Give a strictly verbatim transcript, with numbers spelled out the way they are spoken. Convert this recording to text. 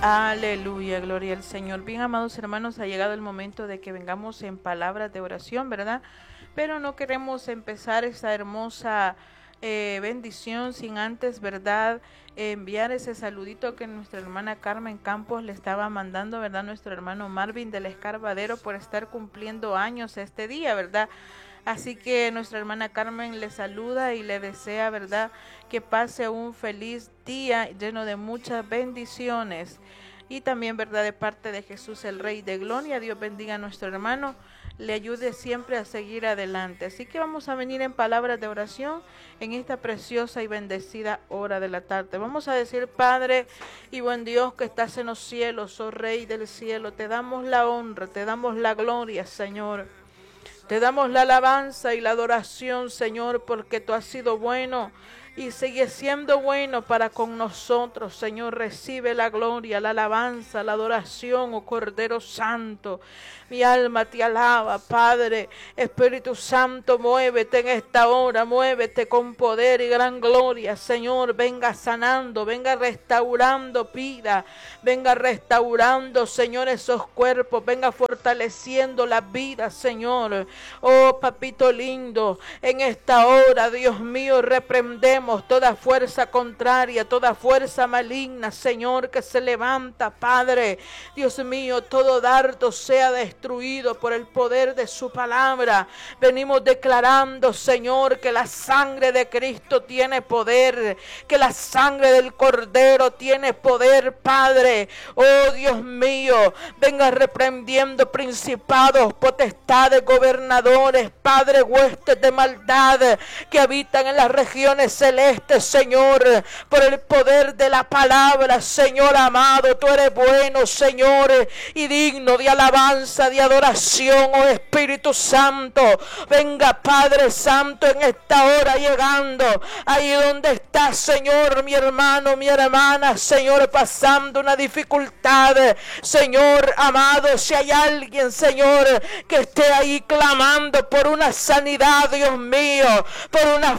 Aleluya, gloria al Señor. Bien, amados hermanos, ha llegado el momento de que vengamos en palabras de oración, ¿verdad? Pero no queremos empezar esta hermosa eh, bendición sin antes, ¿verdad?, eh, enviar ese saludito que nuestra hermana Carmen Campos le estaba mandando, ¿verdad?, nuestro hermano Marvin del Escarbadero por estar cumpliendo años este día, ¿verdad? Así que nuestra hermana Carmen le saluda y le desea, ¿verdad?, que pase un feliz día lleno de muchas bendiciones. Y también, ¿verdad?, de parte de Jesús, el Rey de Gloria, Dios bendiga a nuestro hermano, le ayude siempre a seguir adelante. Así que vamos a venir en palabras de oración en esta preciosa y bendecida hora de la tarde. Vamos a decir: Padre y buen Dios que estás en los cielos, oh Rey del cielo, te damos la honra, te damos la gloria, Señor. Te damos la alabanza y la adoración, Señor, porque tú has sido bueno y sigues siendo bueno para con nosotros, Señor. Recibe la gloria, la alabanza, la adoración, oh Cordero Santo. Mi alma te alaba, Padre. Espíritu Santo, muévete en esta hora, muévete con poder y gran gloria, Señor. Venga sanando, venga restaurando vida, venga restaurando, Señor, esos cuerpos, venga fortaleciendo la vida, Señor. Oh, papito lindo, en esta hora, Dios mío, reprendemos toda fuerza contraria, toda fuerza maligna, Señor, que se levanta, Padre. Dios mío, todo dardo sea destruido por el poder de su palabra. Venimos declarando, Señor, que la sangre de Cristo tiene poder, que la sangre del Cordero tiene poder, Padre. Oh, Dios mío, venga reprendiendo principados, potestades, gobernadores, Padre, huestes de maldad que habitan en las regiones celestes, Señor, por el poder de la palabra, Señor amado. Tú eres bueno, Señor, y digno de alabanza, de adoración, oh Espíritu Santo. Venga, Padre Santo, en esta hora llegando ahí donde está, Señor, mi hermano, mi hermana, Señor, pasando una dificultad, Señor amado. Si hay alguien, Señor, que esté ahí clamando por una sanidad, Dios mío, por una